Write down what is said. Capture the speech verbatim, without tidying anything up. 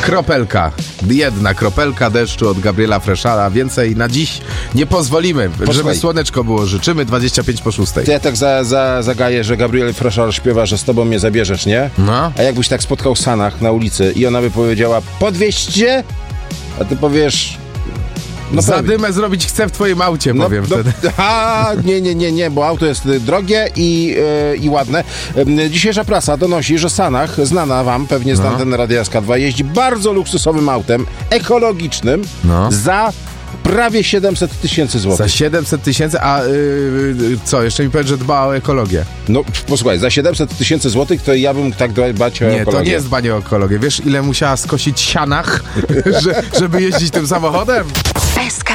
Kropelka. Jedna kropelka deszczu od Gabriela Freszala. Więcej na dziś nie pozwolimy. Posłuchaj. Żeby słoneczko było. Życzymy dwadzieścia pięć po szóstej. To ja tak za, za, zagaję, że Gabriel Freszal śpiewa, że z tobą mnie zabierzesz, nie? No. A jakbyś tak spotkał Sanach na ulicy i ona by powiedziała, podwieźcie, a ty powiesz... No zadymę zrobić chcę w twoim aucie, no, powiem no, wtedy. A, nie, nie, nie, nie, bo auto jest drogie i, yy, i ładne. Yy, dzisiejsza prasa donosi, że Sanach, znana wam pewnie z no. anteny Radia S K dwa, jeździ bardzo luksusowym autem, ekologicznym, no. za prawie siedemset tysięcy złotych. Za siedemset tysięcy, a yy, co, jeszcze mi powiedz, że dba o ekologię. No, posłuchaj, za siedemset tysięcy złotych to ja bym tak dbać o nie, ekologię. Nie, to nie jest dbanie o ekologię. Wiesz, ile musiała skosić sianach, że, żeby jeździć tym samochodem?